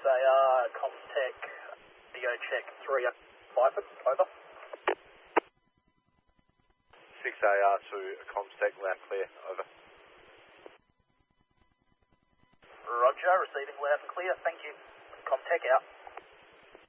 6AR, Comtech, video check 3 Biford, over. 6AR to Comtech, loud clear, over. Roger, receiving loud and clear, thank you. Comtech out.